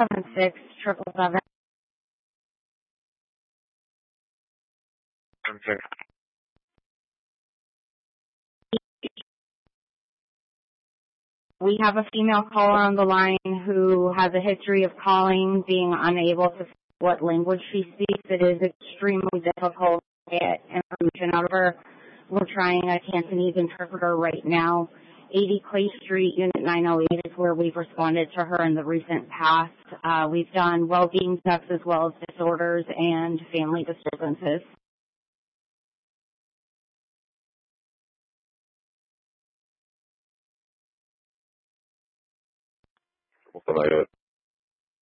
476-777. We have a female caller on the line who has a history of calling, being unable to speak what language she speaks. It is extremely difficult to get information out of her. We're trying a Cantonese interpreter right now. 80 Clay Street, Unit 908 is where we've responded to her in the recent past. We've done well-being checks as well as disorders and family disturbances. Well,